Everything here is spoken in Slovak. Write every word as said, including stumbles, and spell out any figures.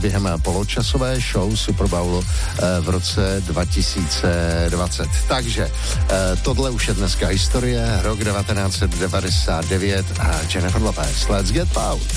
během poločasové show Super Bowlu v roce dva tisíce dvacet. Takže tohle už je dneska historie, rok devatenáct set devadesát devět a Jennifer Lopez. Let's get out.